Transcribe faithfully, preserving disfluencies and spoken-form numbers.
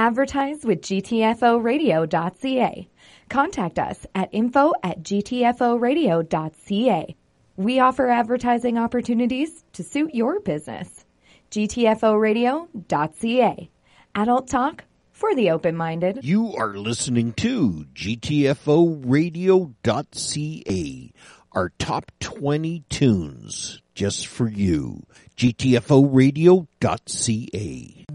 Advertise with G T F O radio dot C A. Contact us at info at G T F O radio dot C A. We offer advertising opportunities to suit your business. G T F O radio dot C A. Adult talk for the open-minded. You are listening to G T F O radio dot C A, our top twenty tunes just for you. G T F O radio dot C A.